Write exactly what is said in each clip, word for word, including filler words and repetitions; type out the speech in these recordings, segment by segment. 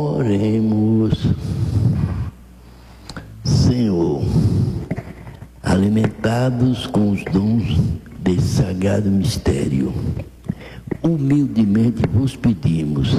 Oremos. Senhor, alimentados com os dons desse sagrado mistério, humildemente vos pedimos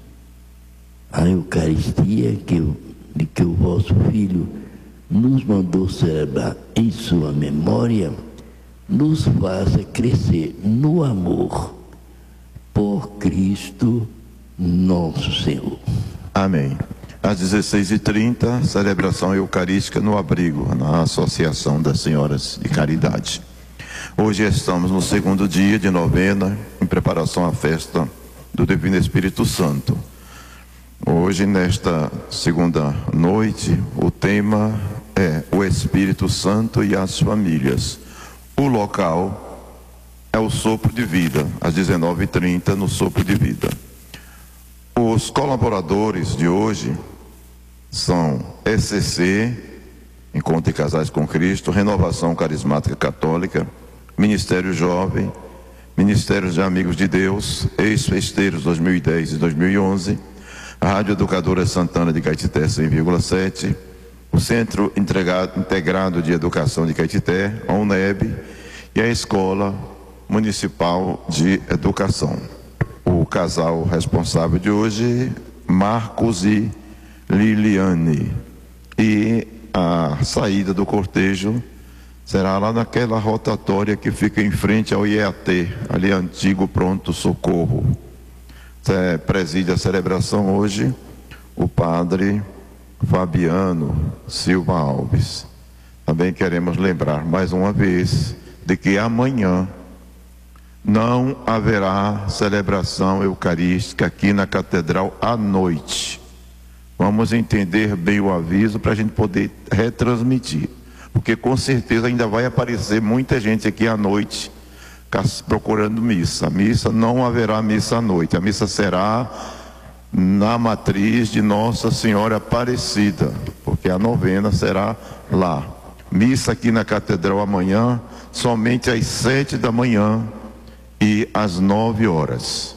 a Eucaristia que, de que o vosso Filho nos mandou celebrar em sua memória, nos faça crescer no amor por Cristo nosso Senhor. Amém. Às dezesseis e trinta, celebração eucarística no abrigo, na Associação das Senhoras de Caridade. Hoje estamos no segundo dia de novena, em preparação à festa do Divino Espírito Santo. Hoje, nesta segunda noite, o tema é o Espírito Santo e as famílias. O local é o Sopro de Vida, às dezenove e trinta, no Sopro de Vida. Os colaboradores de hoje são E C C, Encontro de Casais com Cristo, Renovação Carismática Católica, Ministério Jovem, Ministério de Amigos de Deus, Ex-Festeiros dois mil e dez e dois mil e onze, a Rádio Educadora Santana de Caetité cem vírgula sete, o Centro Integrado de Educação de Caetité, a UNEB, e a Escola Municipal de Educação. O casal responsável de hoje, Marcos e Liliane. E a saída do cortejo será lá naquela rotatória que fica em frente ao I E A T, ali antigo Pronto Socorro. É, preside a celebração hoje o padre Fabiano Silva Alves. Também queremos lembrar mais uma vez de que amanhã não haverá celebração eucarística aqui na Catedral à noite. Vamos entender bem o aviso para a gente poder retransmitir, porque com certeza ainda vai aparecer muita gente aqui à noite procurando missa. Missa, não haverá missa à noite. A missa será na matriz de Nossa Senhora Aparecida, porque a novena será lá. Missa aqui na Catedral amanhã, somente às sete da manhã e às nove horas.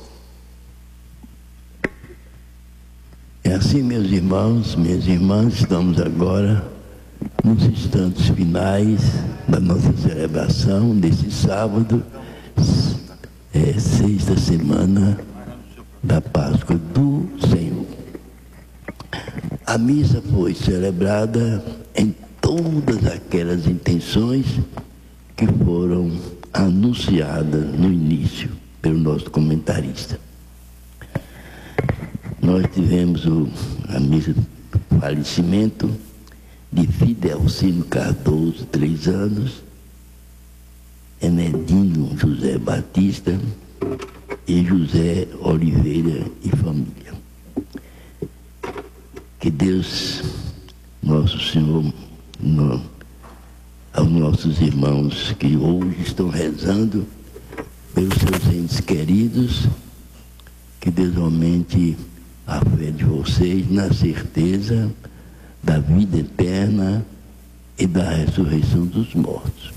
É assim, meus irmãos, minhas irmãs, estamos agora nos instantes finais da nossa celebração, nesse sábado, é, sexta semana da Páscoa do Senhor. A missa foi celebrada em todas aquelas intenções que foram anunciadas no início pelo nosso comentarista. Nós tivemos o, a missa do falecimento de Fidelcino Cardoso, três anos, Enedino José Batista e José Oliveira e família. Que Deus, nosso Senhor, no, aos nossos irmãos que hoje estão rezando pelos seus entes queridos, que Deus aumente a fé de vocês na certeza da vida eterna e da ressurreição dos mortos.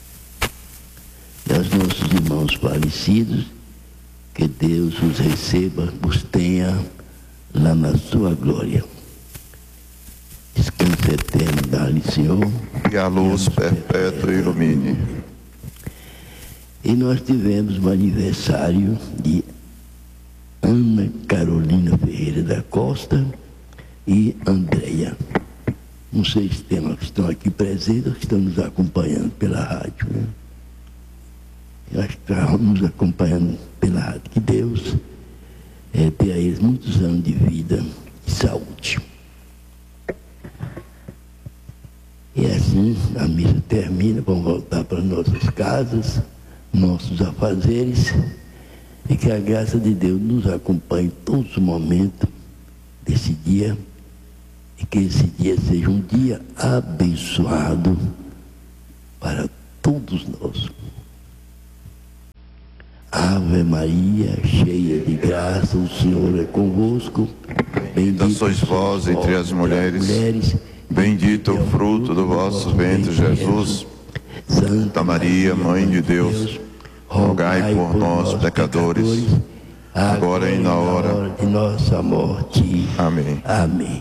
E aos nossos irmãos falecidos, que Deus os receba, os tenha lá na sua glória. Descanso eterno dá-lhe, Senhor. E a luz perpétua ilumine. E nós tivemos o aniversário de Ana Carolina Ferreira da Costa e Andréia. Não sei se tem uma que estão aqui presentes ou que estão nos acompanhando pela rádio, né? Eu acho que estão nos acompanhando pela rádio. Que Deus é, dê a eles muitos anos de vida e saúde. E assim a missa termina, vamos voltar para nossas casas, nossos afazeres, e que a graça de Deus nos acompanhe em todos os momentos desse dia, e que esse dia seja um dia abençoado para todos nós. Ave Maria, cheia de graça, o Senhor é convosco. Bendita sois vós entre as mulheres, bendito o fruto do vosso ventre, Jesus. Santa Maria, Mãe de Deus, rogai por nós, pecadores, agora e na hora de nossa morte. Amém. Amém.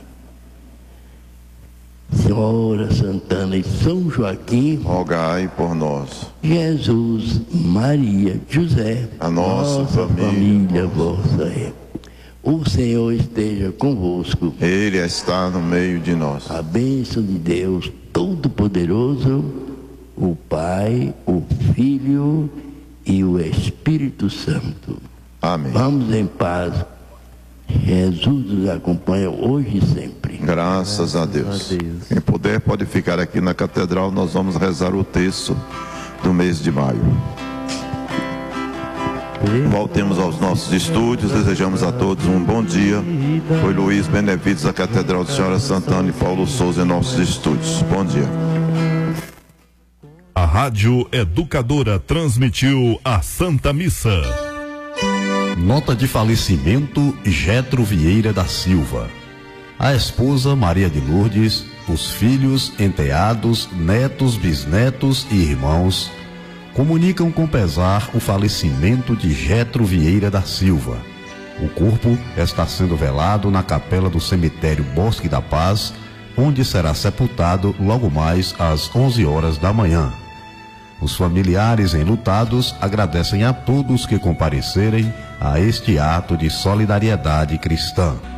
Senhora Santana e São Joaquim, rogai por nós. Jesus, Maria, José, a nossa, nossa família, família vossa é. O Senhor esteja convosco. Ele está no meio de nós. A bênção de Deus Todo-Poderoso, o Pai, o Filho e o Espírito Santo. Amém. Vamos em paz. Jesus nos acompanha hoje e sempre. Graças a Deus. a Deus. Quem puder pode ficar aqui na catedral. Nós vamos rezar o texto do mês de maio. Voltemos aos nossos estúdios. Desejamos a todos um bom dia. Foi Luiz Benevides, da Catedral de Senhora Santana, e Paulo Souza em nossos estúdios. Bom dia. A Rádio Educadora transmitiu a Santa Missa. Nota de falecimento: Getro Vieira da Silva. A esposa Maria de Lourdes, os filhos, enteados, netos, bisnetos e irmãos comunicam com pesar o falecimento de Getro Vieira da Silva. O corpo está sendo velado na capela do cemitério Bosque da Paz, onde será sepultado logo mais às onze horas da manhã. Os familiares enlutados agradecem a todos que comparecerem a este ato de solidariedade cristã.